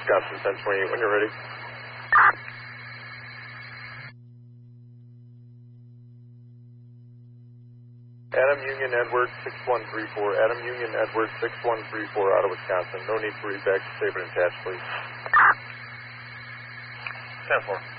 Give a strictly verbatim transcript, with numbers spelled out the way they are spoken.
Wisconsin ten twenty-eight, when you're ready. Adam Union Edward six one three four. Adam Union Edward six one three four out of Wisconsin. No need for read back to Sabre and attach, please. ten four.